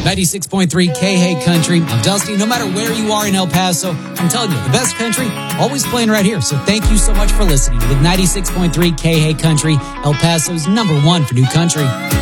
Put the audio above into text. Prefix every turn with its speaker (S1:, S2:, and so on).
S1: 96.3 K-Hey Country. I'm Dusty. No matter where you are in El Paso, I'm telling you, the best country, always playing right here. So thank you so much for listening with 96.3 K-Hey Country, El Paso's #1 for new country.